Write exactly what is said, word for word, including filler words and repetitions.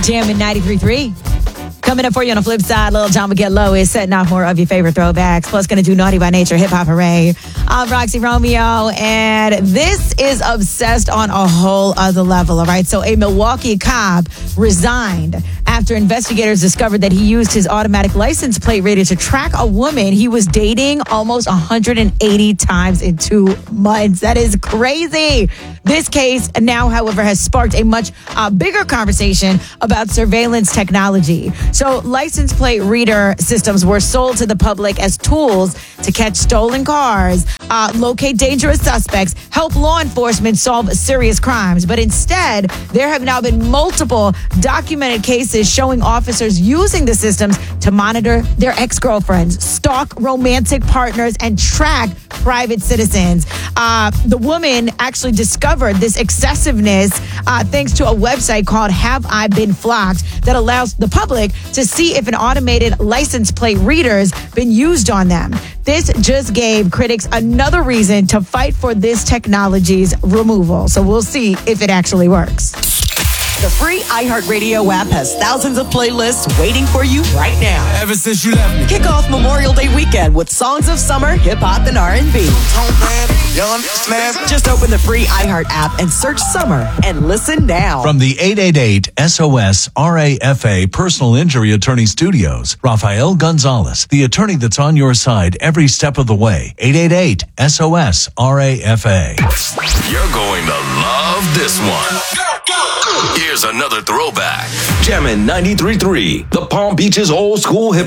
Jamming ninety-three point three. Coming up for you on the flip side, Lil Jon will get low is setting off more of your favorite throwbacks. Plus, going to do Naughty by Nature Hip Hop Hooray. I'm Roxy Romeo, and this is obsessed on a whole other level, all right? So a Milwaukee cop resigned after investigators discovered that he used his automatic license plate reader to track a woman he was dating almost one hundred eighty times in two months. That is crazy. This case now, however, has sparked a much uh, bigger conversation about surveillance technology. So license plate reader systems were sold to the public as tools to catch stolen cars, uh, locate dangerous suspects, help law enforcement solve serious crimes. But instead, there have now been multiple documented cases showing officers using the systems to monitor their ex-girlfriends, stalk romantic partners, and track private citizens. Uh, the woman actually discovered this excessiveness uh, thanks to a website called Have I Been Flocked that allows the public to see if an automated license plate reader's been used on them. This just gave critics another reason to fight for this technology's removal. So we'll see if it actually works. The free iHeartRadio app has thousands of playlists waiting for you right now. Ever since you left me. Kick off Memorial Day weekend with songs of summer, hip-hop, and R and B. Just open the free iHeart app and search Summer and listen now. From the eight eight eight S O S R A F A Personal Injury Attorney Studios, Rafael Gonzalez, the attorney that's on your side every step of the way. eight eight eight S O S R A F A. You're going to love this one. Here's another throwback. Jammin' ninety-three point three, the Palm Beaches old school hip